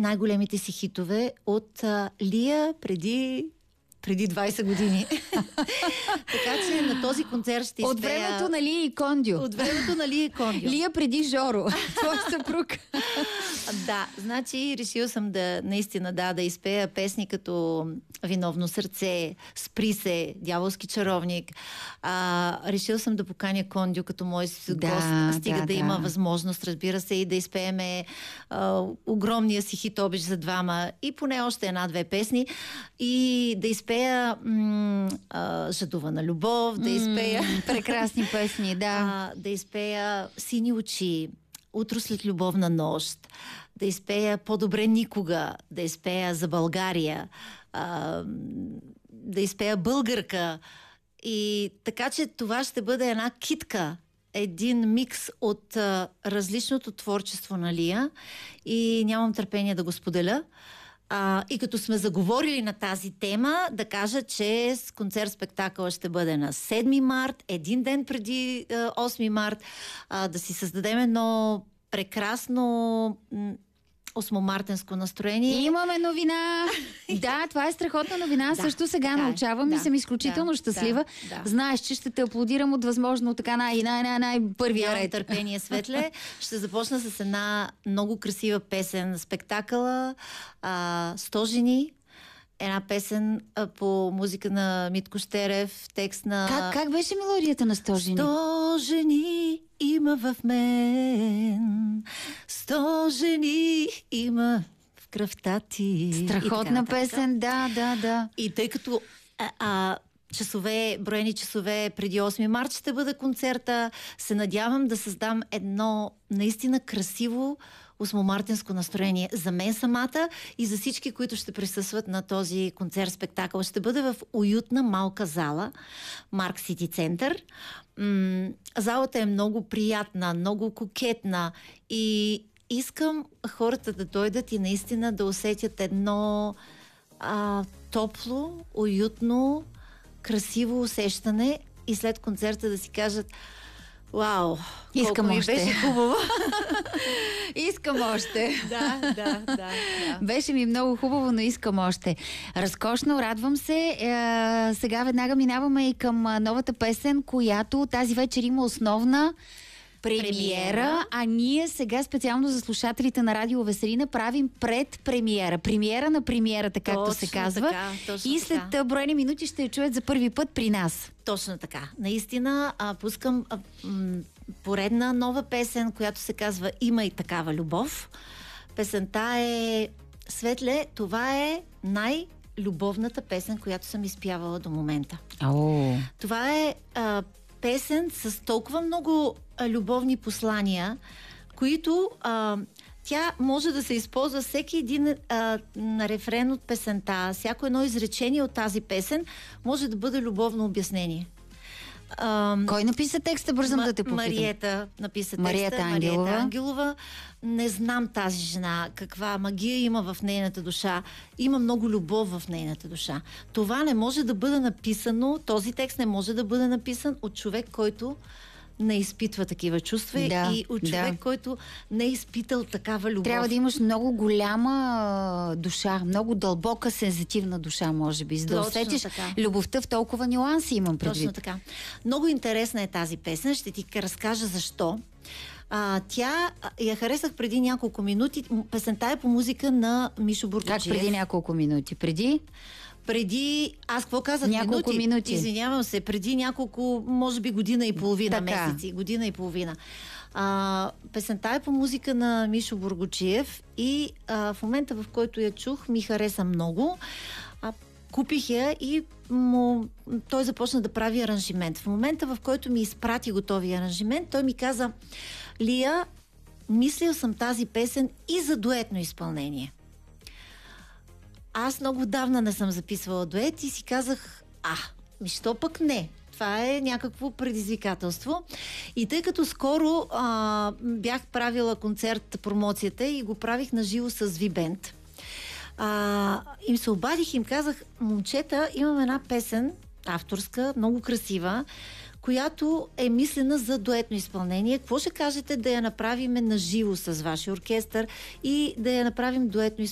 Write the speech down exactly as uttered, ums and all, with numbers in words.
най-големите си хитове от а, Лия преди... преди двайсет години. Така че на този концерт ще изпея... От времето на Лия и Кондю. От времето на Лия и Кондю. Лия преди Жоро. Твой съпруг. Да, значи решил съм да наистина да, да изпея песни като Виновно сърце, Спри се, Дяволски чаровник. А, решил съм да поканя Кондю като мой гост, Да, стига да, да, да има възможност, разбира се, и да изпееме а, огромния си хит обич за двама и поне още една-две песни и да изпея м- а, Жадувана любов, да изпея... М, прекрасни песни, да. А, да изпея Сини очи, Утро след любовна нощ, да изпея По-добре никога, да изпея За България, а, да изпея Българка. И така че това ще бъде една китка, един микс от а, различното творчество на Лия и нямам търпение да го споделя. А, и като сме заговорили на тази тема, да кажа, че с концерт-спектакъл ще бъде на седми март, един ден преди а, осми март, а, да си създадем едно прекрасно м, осмомартенско настроение. Имаме новина! Да, това е страхотна новина. Да, Също сега така е. научавам и Да, съм изключително да, щастлива. да, да. Знаеш, че ще те аплодирам от възможно така най- най- най- най-първия Нямам ред. търпение, Светле. Ще започна с една много красива песен. Спектакъла а, сто жени. Една песен а, по музика на Митко Щерев, текст на... Как, как беше мелодията на сто жени? Сто жени има в мен, сто жени има в кръвта ти. И така Страхотна нататък. песен, да, да, да. И тъй като а, а, часове, броени часове преди осми март ще бъде концерта, се надявам да създам едно наистина красиво осмомартинско настроение за мен самата и за всички, които ще присъстват на този концерт-спектакъл. Ще бъде в уютна малка зала, Марк Сити Център. М- залата е много приятна, много кокетна и искам хората да дойдат и наистина да усетят едно а, топло, уютно, красиво усещане и след концерта да си кажат: вау, Искам колко ми още. беше хубаво. Искам още. Да, да, да, да. Беше ми много хубаво, но искам още. Разкошно, радвам се. Е, сега веднага минаваме и към а, новата песен, която тази вечер има основна премиера, Премиера. а ние сега специално за слушателите на Радио Веселина правим предпремиера. Премиера на премиерата, както Точно се казва. така, точно и след така. а, броени минути ще я чуят за първи път при нас. Точно така. Наистина а, пускам а, м, поредна нова песен, която се казва Има и такава любов. Песента е Светле, това е най-любовната песен, която съм изпявала до момента. О. Това е а, песен с толкова много а, любовни послания, които а, тя може да се използва всеки един а, на рефрен от песента, всяко едно изречение от тази песен може да бъде любовно обяснение. А, Кой написа текста? Бързам Ма- да те попитам. Мариета написа текста. Мариета Ангелова. Мариета Ангелова. Не знам тази жена каква магия има в нейната душа. Има много любов в нейната душа. Това не може да бъде написано, този текст не може да бъде написан от човек, който не изпитва такива чувства Да, и от човек, да. който не е изпитал такава любов. Трябва да имаш много голяма а, душа, много дълбока, сензитивна душа, може би, за да Точно усетиш така. любовта в толкова нюанси, имам предвид. Точно така. Много интересна е тази песен. Ще ти разкажа защо. А, тя а, я харесах преди няколко минути. М, Песента е по музика на Мишо Как Бургаджиев. преди няколко минути? Преди? Преди... Аз какво казах? Няколко минути. Извинявам се. Преди няколко, може би година и половина Така. месеци. Година и половина. А, песента е по музика на Мишо Бургачиев и а, в момента, в който я чух, ми хареса много. А, купих я и му, той започна да прави аранжимент. В момента, в който ми изпрати готовия аранжимент, той ми каза: Лия, мислил съм тази песен и за дуетно изпълнение. Аз много давна не съм записвала дует и си казах: а, ми що пък не? Това е някакво предизвикателство. И тъй като скоро а, бях правила концерт, промоцията и го правих на живо с Вибент, а, им се обадих и им казах: момчета, имам една песен, авторска, много красива, която е мислена за дуетно изпълнение. Какво ще кажете да я направим на живо с вашия оркестър и да я направим дуетно изпълнение?